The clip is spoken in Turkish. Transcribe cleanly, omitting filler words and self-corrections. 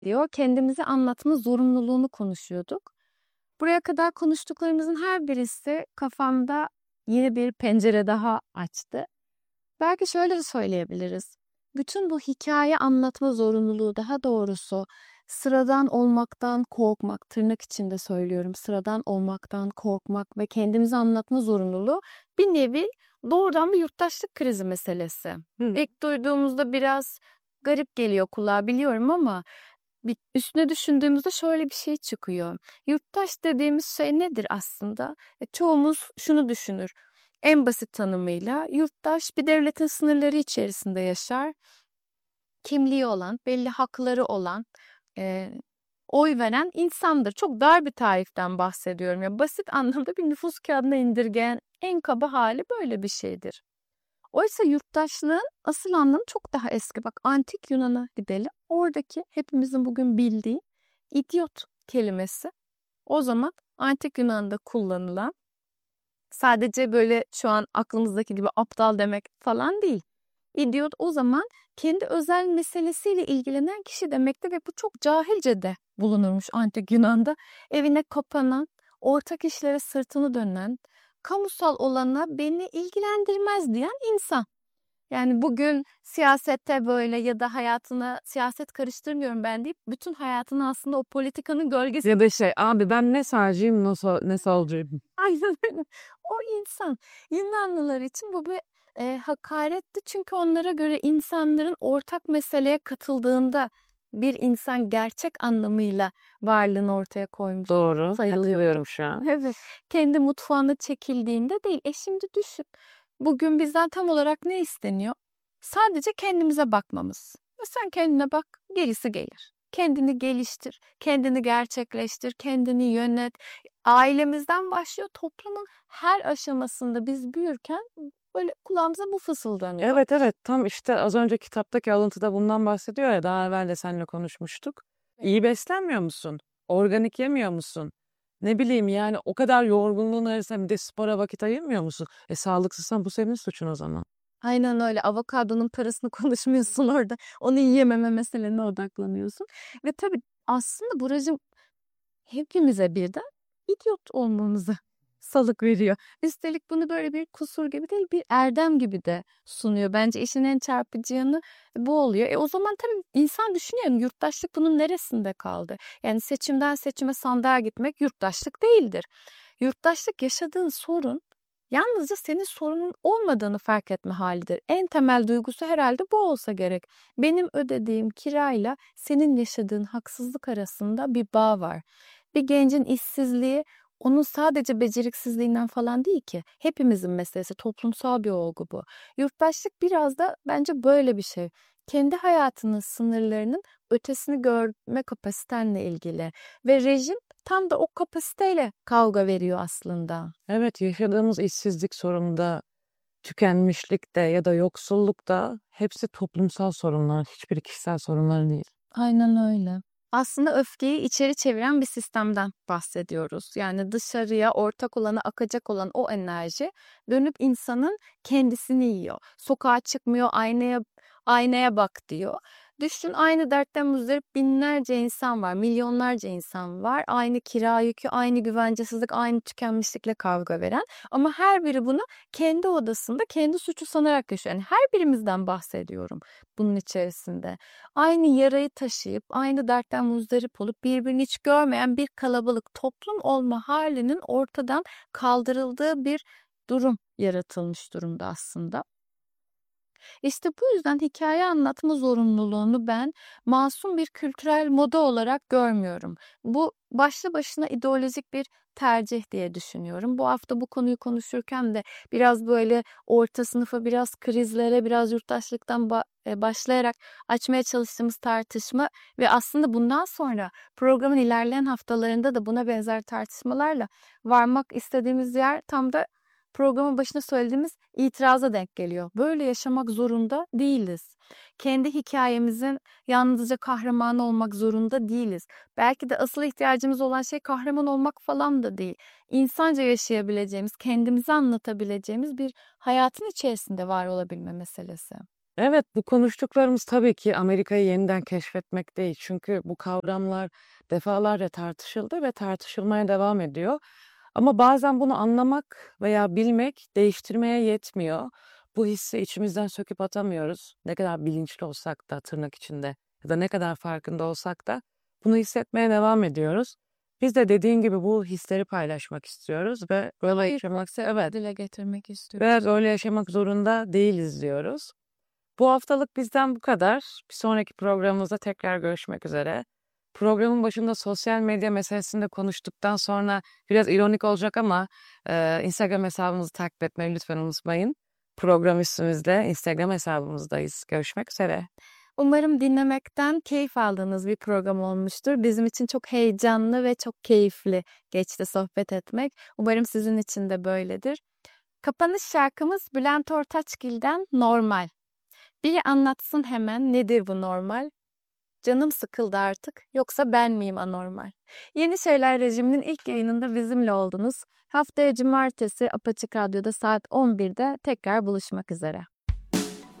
diyor. Kendimizi anlatma zorunluluğunu konuşuyorduk. Buraya kadar konuştuklarımızın her birisi kafamda yeni bir pencere daha açtı. Belki şöyle de söyleyebiliriz. Bütün bu hikaye anlatma zorunluluğu, daha doğrusu sıradan olmaktan korkmak, tırnak içinde söylüyorum, sıradan olmaktan korkmak ve kendimizi anlatma zorunluluğu bir nevi doğrudan bir yurttaşlık krizi meselesi. İlk duyduğumuzda biraz garip geliyor kulağa biliyorum ama üstüne düşündüğümüzde şöyle bir şey çıkıyor. Yurttaş dediğimiz şey nedir aslında? Çoğumuz şunu düşünür. En basit tanımıyla yurttaş bir devletin sınırları içerisinde yaşar. Kimliği olan, belli hakları olan, oy veren insandır. Çok dar bir tariften bahsediyorum. Ya basit anlamda bir nüfus kağıdına indirgeyen en kaba hali böyle bir şeydir. Oysa yurttaşlığın asıl anlamı çok daha eski. Bak antik Yunan'a gidelim. Oradaki hepimizin bugün bildiği idiot kelimesi o zaman antik Yunan'da kullanılan sadece böyle şu an aklımızdaki gibi aptal demek falan değil. İdiot o zaman kendi özel meselesiyle ilgilenen kişi demekti ve bu çok cahilce de bulunurmuş antik Yunan'da. Evine kapanan, ortak işlere sırtını dönen, kamusal olana beni ilgilendirmez diyen insan. Yani bugün siyasette böyle ya da hayatına siyaset karıştırmıyorum ben deyip bütün hayatını aslında o politikanın gölgesi. Ya da abi ben ne sağcıyım ne solcuyum. Aynen öyle. O insan. Yunanlılar için bu bir hakaretti. Çünkü onlara göre insanların ortak meseleye katıldığında bir insan gerçek anlamıyla varlığını ortaya koymuş Doğru. sayılıyor. Hatırlıyorum şu an. Evet. Kendi mutfağına çekildiğinde değil. Şimdi düşün. Bugün bizden tam olarak ne isteniyor? Sadece kendimize bakmamız. Sen kendine bak, gerisi gelir. Kendini geliştir, kendini gerçekleştir, kendini yönet. Ailemizden başlıyor, toplumun her aşamasında biz büyürken böyle kulağımıza bu fısıldanıyor. Evet tam işte az önce kitaptaki alıntıda bundan bahsediyor ya, daha evvel de seninle konuşmuştuk. İyi beslenmiyor musun? Organik yemiyor musun? Ne bileyim yani o kadar yorgunluğun arasında bir de spora vakit ayırmıyor musun? Sağlıksızsan bu senin suçun o zaman. Aynen öyle. Avokadonun parasını konuşmuyorsun orada. Onu yiyememe meselene odaklanıyorsun. Ve tabii aslında Buracığım hepimize birden idiot olmamızı salık veriyor. Üstelik bunu böyle bir kusur gibi değil, bir erdem gibi de sunuyor. Bence işin en çarpıcı yanı bu oluyor. O zaman tabii insan düşünüyor, yurttaşlık bunun neresinde kaldı? Yani seçimden seçime sandığa gitmek yurttaşlık değildir. Yurttaşlık yaşadığın sorun yalnızca senin sorunun olmadığını fark etme halidir. En temel duygusu herhalde bu olsa gerek. Benim ödediğim kirayla senin yaşadığın haksızlık arasında bir bağ var. Bir gencin işsizliği onun sadece beceriksizliğinden falan değil ki. Hepimizin meselesi, toplumsal bir olgu bu. Yurttaşlık biraz da bence böyle bir şey. Kendi hayatının sınırlarının ötesini görme kapasitenle ilgili. Ve rejim tam da o kapasiteyle kavga veriyor aslında. Evet, yaşadığımız işsizlik sorununda, tükenmişlik de ya da yoksulluk da hepsi toplumsal sorunlar, hiçbiri kişisel sorunlar değil. Aynen öyle. Aslında öfkeyi içeri çeviren bir sistemden bahsediyoruz. Yani dışarıya ortak olana akacak olan o enerji dönüp insanın kendisini yiyor. Sokağa çıkmıyor, aynaya bak diyor. Düşün, aynı dertten muzdarip binlerce insan var, milyonlarca insan var. Aynı kira yükü, aynı güvencesizlik, aynı tükenmişlikle kavga veren. Ama her biri bunu kendi odasında kendi suçu sanarak yaşıyor. Yani her birimizden bahsediyorum bunun içerisinde. Aynı yarayı taşıyıp, aynı dertten muzdarip olup birbirini hiç görmeyen bir kalabalık toplum olma halinin ortadan kaldırıldığı bir durum yaratılmış durumda aslında. İşte bu yüzden hikaye anlatma zorunluluğunu ben masum bir kültürel moda olarak görmüyorum. Bu başlı başına ideolojik bir tercih diye düşünüyorum. Bu hafta bu konuyu konuşurken de biraz böyle orta sınıfa, biraz krizlere, biraz yurttaşlıktan başlayarak açmaya çalıştığımız tartışma ve aslında bundan sonra programın ilerleyen haftalarında da buna benzer tartışmalarla varmak istediğimiz yer tam da programın başında söylediğimiz itiraza denk geliyor. Böyle yaşamak zorunda değiliz. Kendi hikayemizin yalnızca kahramanı olmak zorunda değiliz. Belki de asıl ihtiyacımız olan şey kahraman olmak falan da değil. İnsanca yaşayabileceğimiz, kendimizi anlatabileceğimiz bir hayatın içerisinde var olabilme meselesi. Evet, bu konuştuklarımız tabii ki Amerika'yı yeniden keşfetmek değil. Çünkü bu kavramlar defalarca tartışıldı ve tartışılmaya devam ediyor. Ama bazen bunu anlamak veya bilmek değiştirmeye yetmiyor. Bu hissi içimizden söküp atamıyoruz. Ne kadar bilinçli olsak da tırnak içinde ya da ne kadar farkında olsak da bunu hissetmeye devam ediyoruz. Biz de dediğin gibi bu hisleri paylaşmak istiyoruz ve böyle yaşamaksa evet, Dile getirmek istiyorum. biraz öyle yaşamak zorunda değiliz diyoruz. Bu haftalık bizden bu kadar. Bir sonraki programımızda tekrar görüşmek üzere. Programın başında sosyal medya meselesinde konuştuktan sonra biraz ironik olacak ama Instagram hesabımızı takip etmeyi lütfen unutmayın. Program üstümüzde Instagram hesabımızdayız. Görüşmek üzere. Umarım dinlemekten keyif aldığınız bir program olmuştur. Bizim için çok heyecanlı ve çok keyifli geçti sohbet etmek. Umarım sizin için de böyledir. Kapanış şarkımız Bülent Ortaçgil'den Normal. Biri anlatsın hemen nedir bu normal? Canım sıkıldı artık yoksa ben miyim anormal? Yeni Şeyler rejiminin ilk yayınında bizimle oldunuz. Haftaya cumartesi Apaçık Radyo'da saat 11'de tekrar buluşmak üzere.